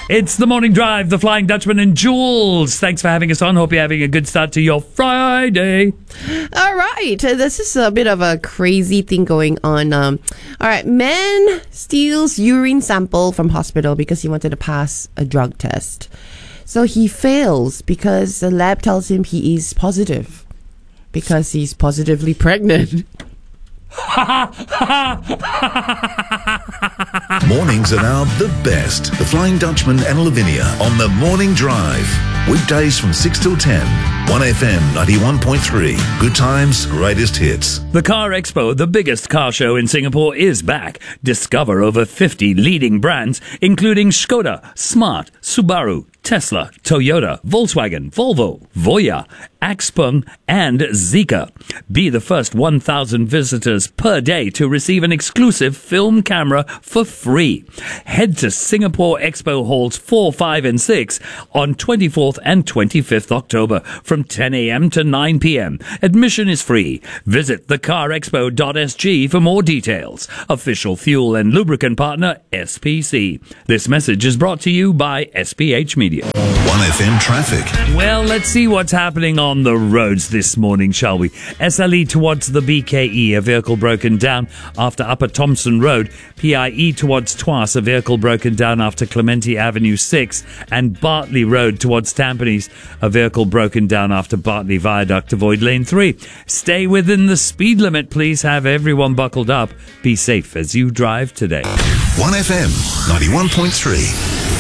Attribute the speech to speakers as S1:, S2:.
S1: It's the Morning Drive, the Flying Dutchman and Jules. Thanks for having us on. Hope you're having a good start to your Friday.
S2: All right. This is a bit of a crazy thing going on. All right. Man steals urine sample from hospital because he wanted to pass a drug test. So he fails because the lab tells him he is positive because he's positively pregnant.
S3: Mornings are now the best. The Flying Dutchman and Lavinia on the Morning Drive. Weekdays from 6 till 10. 1FM 91.3. Good times, greatest hits.
S1: The Car Expo, the biggest car show in Singapore, is back. Discover over 50 leading brands, including Skoda, Smart, Subaru, Tesla, Toyota, Volkswagen, Volvo, Voya, Axpeng, and Zeekr. Be the first 1,000 visitors per day to receive an exclusive film camera for free. Head to Singapore Expo Halls 4, 5, and 6 on 24th and 25th October from 10 a.m. to 9 p.m. Admission is free. Visit thecarexpo.sg for more details. Official fuel and lubricant partner, SPC. This message is brought to you by SPH Media.
S3: 1FM traffic.
S1: Well, let's see what's happening on the roads this morning, shall we? SLE towards the BKE, a vehicle broken down after Upper Thompson Road. PIE towards Tuas, a vehicle broken down after Clementi Avenue 6. And Bartley Road towards Tampines, a vehicle broken down after Bartley Viaduct to avoid lane 3. Stay within the speed limit, please. Have everyone buckled up. Be safe as you drive today.
S3: 1FM 91.3.